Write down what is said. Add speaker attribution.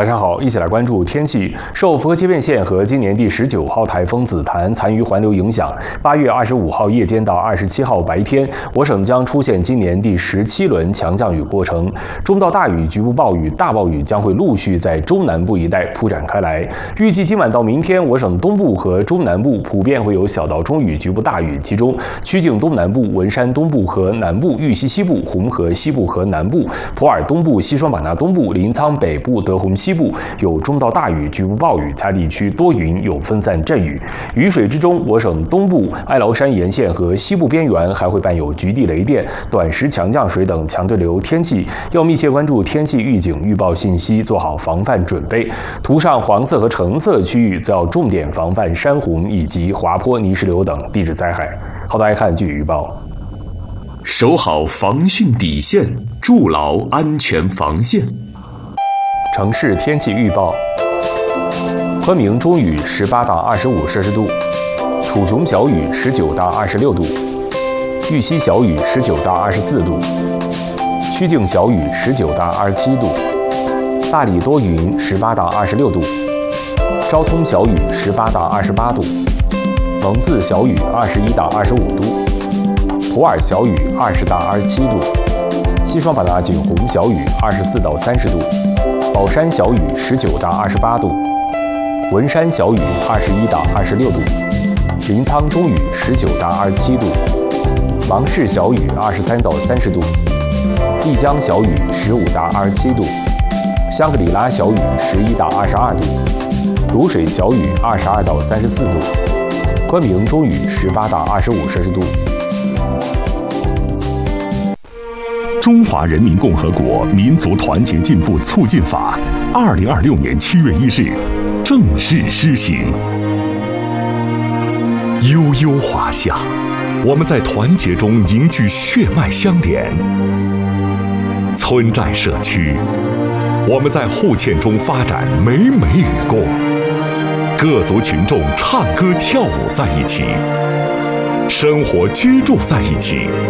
Speaker 1: 早上好，一起来关注天气。受福克切片线和今年第19号台风紫檀残余环流影响，8月25号夜间到27号白天，我省将出现今年第17轮强降雨过程，中到大雨、局部暴雨、大暴雨将会陆续在中南部一带铺展开来。预计今晚到明天，我省东部和中南部普遍会有小到中雨、局部大雨，其中曲靖东南部、文山东部和南部、玉溪西部、红河西部和南部、普洱东部、西双版纳东部、临沧北部、德宏西部有中到大雨、局部暴雨，其他地区多云，有分散阵雨。雨水之中，我省东部、哀牢山沿线和西部边缘还会伴有局地雷电、短时强降水等强对流天气，要密切关注天气预警预报信息，做好防范准备。图上黄色和橙色区域则要重点防范山洪以及滑坡、泥石流等地质灾害。好，大家看具体预报。
Speaker 2: 守好防汛底线，筑牢安全防线。
Speaker 1: 城市天气预报：昆明中雨18到25摄氏度，楚雄小雨19到26度，玉溪小雨19到24度，曲靖小雨19到27度，大理多云18到26度，昭通小雨18到28度，蒙自小雨21到25度，普洱小雨20到27度，西双版纳景洪小雨24到30度，宝山小雨19到28度，文山小雨21到26度，临沧中雨19到27度，芒市小雨23到30度，丽江小雨15到27度，香格里拉小雨11到22度，卤水小雨22到34度，昆明中雨18到25摄氏度。
Speaker 2: 中华人民共和国民族团结进步促进法2026年7月1日正式施行。悠悠华夏，我们在团结中凝聚血脉相连；村寨社区，我们在互嵌中发展美美与共。各族群众唱歌跳舞在一起，生活居住在一起。